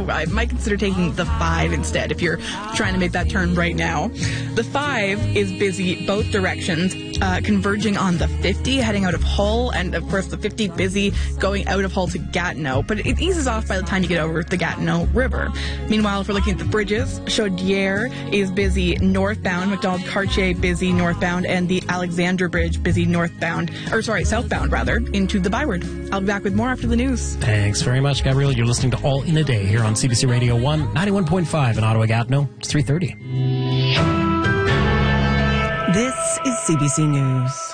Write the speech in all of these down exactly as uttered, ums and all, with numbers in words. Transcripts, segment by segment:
I might consider taking the five instead if you're trying to make that turn right now. The five is busy both directions, uh, converging on the fifty, heading out of Hull, and of course the fifty busy going out of Hull to Gatineau, but it eases off by the time you get over the Gatineau River. Meanwhile, if we're looking at the bridges, Chaudière is busy northbound, Macdonald-Cartier busy northbound, and the Alexandra Bridge busy northbound, or sorry, southbound rather, into the Byward. I'll be back with more after the news. Thanks very much, Gabrielle. You're listening to All in a Day here on C B C Radio one, ninety-one point five in Ottawa-Gatineau. It's three thirty. This is C B C News.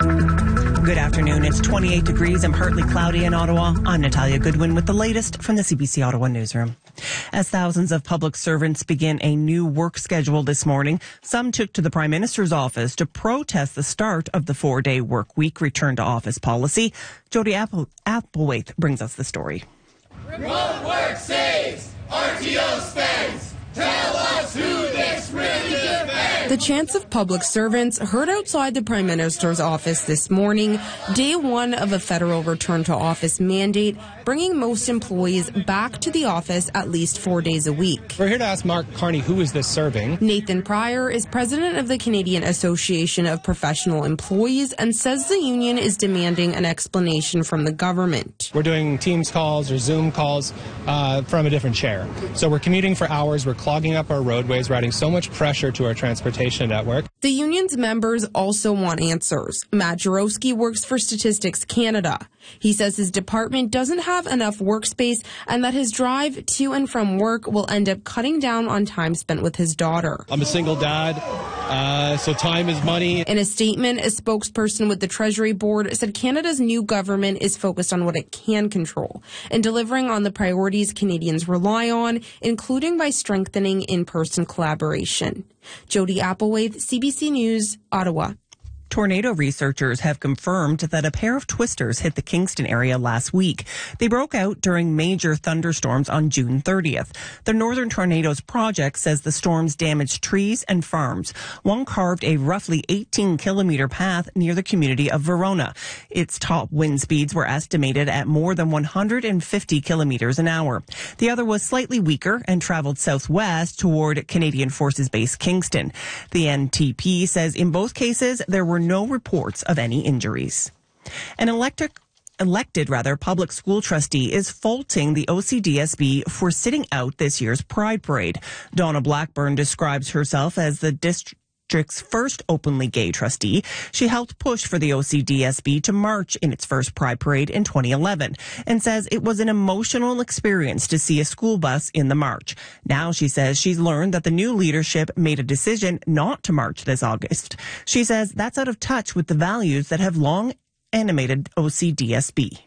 Good afternoon. It's twenty-eight degrees and partly cloudy in Ottawa. I'm Natalia Goodwin with the latest from the C B C Ottawa newsroom. As thousands of public servants begin a new work schedule this morning, some took to the Prime Minister's office to protest the start of the four-day work week return to office policy. Jody Apple- Applewaith brings us the story. Remote work saves, R T O spends. Tell us who this really defends. The chants of public servants heard outside the Prime Minister's office this morning, day one of a federal return to office mandate, bringing most employees back to the office at least four days a week. We're here to ask Mark Carney, who is this serving? Nathan Pryor is president of the Canadian Association of Professional Employees and says the union is demanding an explanation from the government. We're doing Teams calls or Zoom calls uh, from a different chair. So we're commuting for hours, we're clogging up our roadways, we're adding so much pressure to our transportation network. The union's members also want answers. Matt Jarowski works for Statistics Canada. He says his department doesn't have enough workspace and that his drive to and from work will end up cutting down on time spent with his daughter. I'm a single dad, uh, so time is money. In a statement, a spokesperson with the Treasury Board said Canada's new government is focused on what it can control and delivering on the priorities Canadians rely on, including by strengthening in-person collaboration. Jody Applewaith, C B C News, Ottawa. Tornado researchers have confirmed that a pair of twisters hit the Kingston area last week. They broke out during major thunderstorms on June thirtieth. The Northern Tornadoes Project says the storms damaged trees and farms. One carved a roughly eighteen kilometer path near the community of Verona. Its top wind speeds were estimated at more than one hundred fifty kilometers an hour. The other was slightly weaker and traveled southwest toward Canadian Forces Base Kingston. The N T P says in both cases there were no reports of any injuries. An electric elected rather public school trustee is faulting the O C D S B for sitting out this year's Pride Parade. Donna Blackburn describes herself as the district district's first openly gay trustee. She helped push for the O C D S B to march in its first Pride Parade in twenty eleven and says it was an emotional experience to see a school bus in the march. Now she says she's learned that the new leadership made a decision not to march this August. She says that's out of touch with the values that have long animated O C D S B.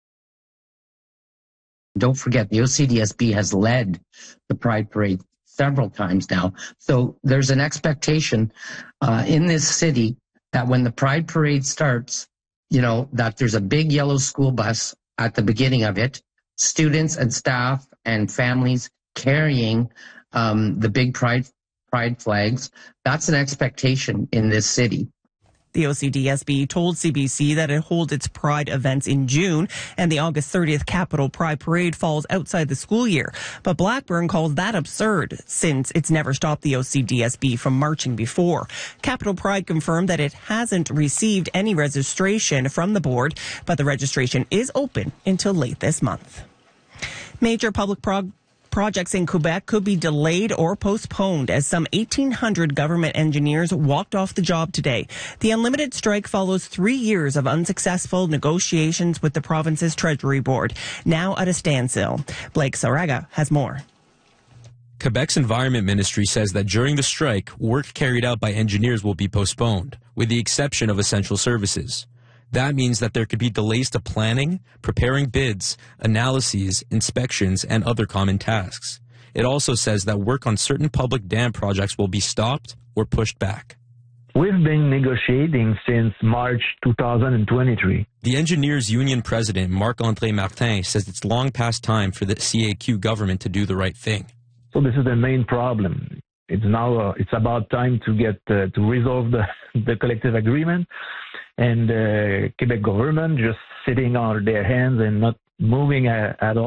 Don't forget, the O C D S B has led the Pride Parade several times now. So there's an expectation uh, in this city that when the Pride Parade starts, you know, that there's a big yellow school bus at the beginning of it, students and staff and families carrying um, the big Pride Pride flags. That's an expectation in this city. The O C D S B told C B C that it holds its Pride events in June, and the August thirtieth Capitol Pride Parade falls outside the school year. But Blackburn calls that absurd, since it's never stopped the O C D S B from marching before. Capitol Pride confirmed that it hasn't received any registration from the board, but the registration is open until late this month. Major public prog- projects in Quebec could be delayed or postponed as some eighteen hundred government engineers walked off the job today. The unlimited strike follows three years of unsuccessful negotiations with the province's Treasury Board, now at a standstill. Blake Saraga has more. Quebec's Environment Ministry says that during the strike, work carried out by engineers will be postponed, with the exception of essential services. That means that there could be delays to planning, preparing bids, analyses, inspections, and other common tasks. It also says that work on certain public dam projects will be stopped or pushed back. We've been negotiating since March two thousand twenty-three. The Engineers Union president, Marc-André Martin, says it's long past time for the C A Q government to do the right thing. So this is the main problem. It's now uh, it's about time to get uh, to resolve the, the collective agreement. And the uh, Quebec government just sitting on their hands and not moving at, at all.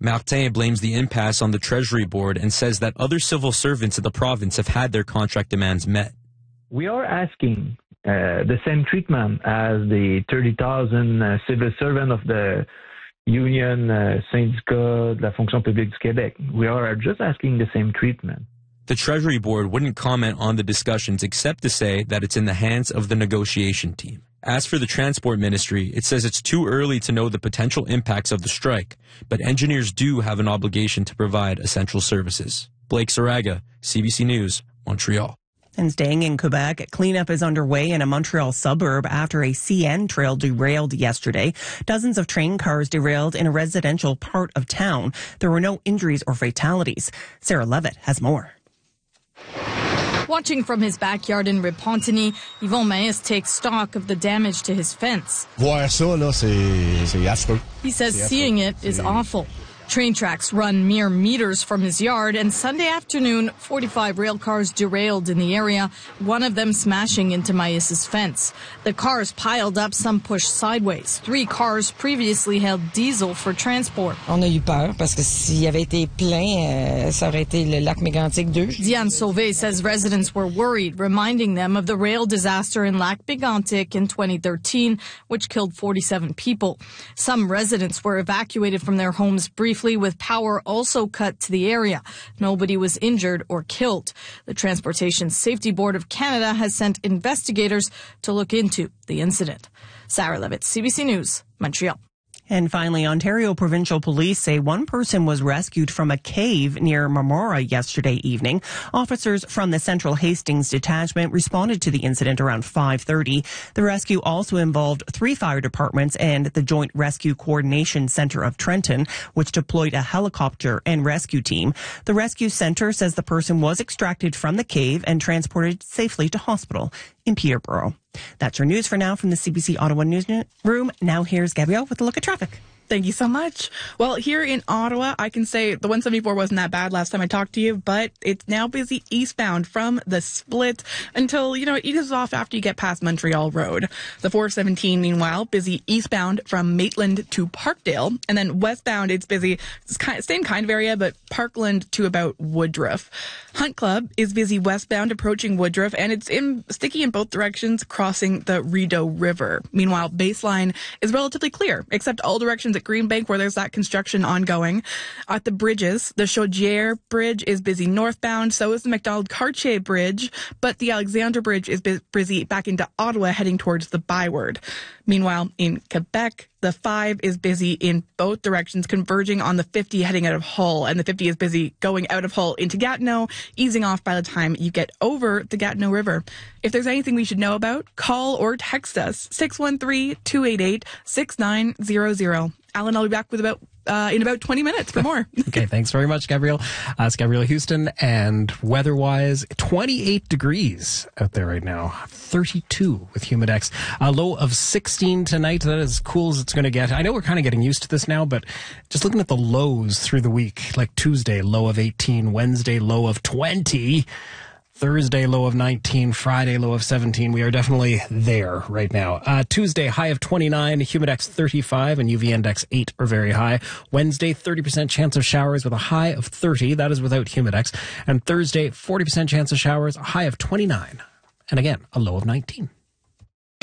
Martin blames the impasse on the Treasury Board and says that other civil servants of the province have had their contract demands met. We are asking uh, the same treatment as the thirty thousand uh, civil servants of the Union uh, Syndicat de la Fonction Publique du Québec. We are just asking the same treatment. The Treasury Board wouldn't comment on the discussions except to say that it's in the hands of the negotiation team. As for the Transport Ministry, it says it's too early to know the potential impacts of the strike, but engineers do have an obligation to provide essential services. Blake Saraga, C B C News, Montreal. And staying in Quebec, cleanup is underway in a Montreal suburb after a C N trail derailed yesterday. Dozens of train cars derailed in a residential part of town. There were no injuries or fatalities. Sarah Levitt has more. Watching from his backyard in Repentigny, Yvon Maïs takes stock of the damage to his fence. Voir ça, là, c'est, c'est affreux. He says seeing it is awful. Train tracks run mere meters from his yard, and Sunday afternoon, forty-five rail cars derailed in the area, one of them smashing into Maïs's fence. The cars piled up, some pushed sideways. Three cars previously held diesel for transport. On a eu peur parce que s'il avait été plein, euh, ça aurait été le lac Mégantic deux. Diane Sauvé says residents were worried, reminding them of the rail disaster in Lac Mégantic in twenty thirteen, which killed forty-seven people. Some residents were evacuated from their homes briefly, with power also cut to the area. Nobody was injured or killed. The Transportation Safety Board of Canada has sent investigators to look into the incident. Sarah Levitt, C B C News, Montreal. And finally, Ontario Provincial Police say one person was rescued from a cave near Marmora yesterday evening. Officers from the Central Hastings Detachment responded to the incident around five thirty. The rescue also involved three fire departments and the Joint Rescue Coordination Center of Trenton, which deployed a helicopter and rescue team. The rescue center says the person was extracted from the cave and transported safely to hospital in Peterborough. That's your news for now from the C B C Ottawa Newsroom. Now here's Gabrielle with a look at traffic. Thank you so much. Well, here in Ottawa, I can say the one seventy-four wasn't that bad last time I talked to you, but it's now busy eastbound from the split until, you know, it eases off after you get past Montreal Road. The four seventeen, meanwhile, busy eastbound from Maitland to Parkdale. And then westbound, it's busy, it's kind of, same kind of area, but Parkland to about Woodruff. Hunt Club is busy westbound approaching Woodruff, and it's in sticky in both directions crossing the Rideau River. Meanwhile, Baseline is relatively clear, except all directions at Greenbank where there's that construction ongoing. At the bridges, the Chaudière Bridge is busy northbound, so is the Macdonald-Cartier Bridge, but the Alexander Bridge is busy back into Ottawa heading towards the Byward. Meanwhile, in Quebec, the five is busy in both directions, converging on the fifty heading out of Hull, and the fifty is busy going out of Hull into Gatineau, easing off by the time you get over the Gatineau River. If there's anything we should know about, call or text us, six one three, two eight eight, six nine zero zero. Alan, I'll be back with about uh, in about twenty minutes for more. Okay, thanks very much, Gabrielle. Uh, it's Gabrielle Houston, and weather-wise, twenty-eight degrees out there right now, thirty-two with Humidex. A low of sixteen tonight. That is as cool as it's going to get. I know we're kind of getting used to this now, but just looking at the lows through the week, like Tuesday, low of eighteen, Wednesday, low of twenty, Thursday, low of nineteen, Friday, low of seventeen. We are definitely there right now. Uh, Tuesday, high of twenty-nine, Humidex thirty-five, and U V index eight or very high. Wednesday, thirty percent chance of showers with a high of thirty. That is without Humidex. And Thursday, forty percent chance of showers, a high of twenty-nine. And again, a low of nineteen.